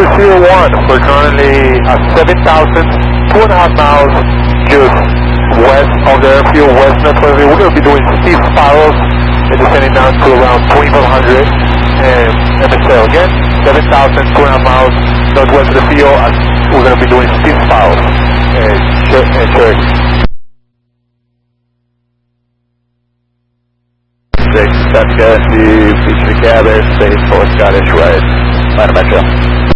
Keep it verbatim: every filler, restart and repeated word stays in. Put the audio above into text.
zero one, we're currently at seven thousand, two and a half miles just west of the airfield, west northwest. We're going to be doing steep spirals and descending down to around twenty-five hundred and M S L. Again, seven thousand, two and a half miles northwest of the field, and we're going to be doing steep spirals and Cherokee. Six, that's good. You feature the cabin, space for Scottish, right? Line of Metro.